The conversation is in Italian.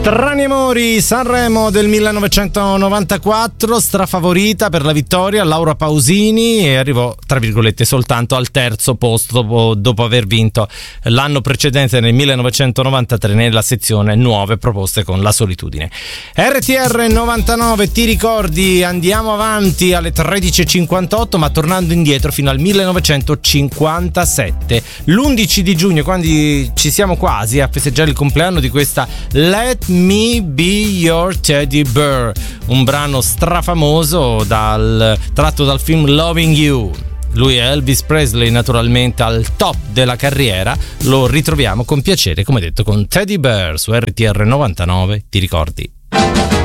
Strani amori, Sanremo del 1994, strafavorita per la vittoria Laura Pausini, e arrivò tra virgolette soltanto al terzo posto dopo aver vinto l'anno precedente nel 1993 nella sezione nuove proposte con La Solitudine. RTR 99, ti ricordi, andiamo avanti alle 13.58 ma tornando indietro fino al 1957, l'11 di giugno, quando ci siamo quasi a festeggiare il compleanno di questa Let Me Be Your Teddy Bear, un brano strafamoso tratto dal film Loving You. Lui è Elvis Presley, naturalmente al top della carriera. Lo ritroviamo con piacere, come detto, con Teddy Bear su RTR 99, ti ricordi?